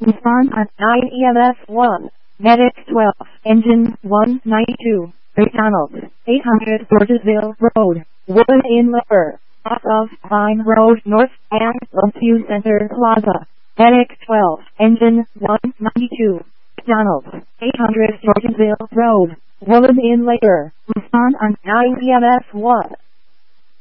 Respond at 9 EMS 1. Medic 12. Engine 192. McDonald's, 800 Georgesville Road, Wood in Lower, off of Vine Road North and Longview Center Plaza. Medic 12. Engine 192. McDonald's, 800 Georgesville Road, Wood in Lower. Respond on 9 EMS 1.